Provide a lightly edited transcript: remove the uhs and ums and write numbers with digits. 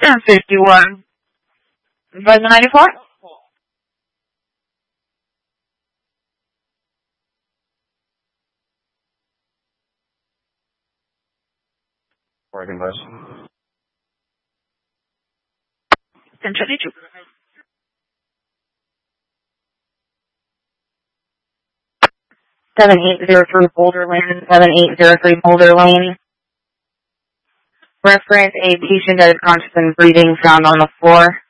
1051. Advise 94. Working, boys. 1022. 7803 Boulder Lane, 7803 Boulder Lane. Reference a patient that is conscious and breathing found on the floor.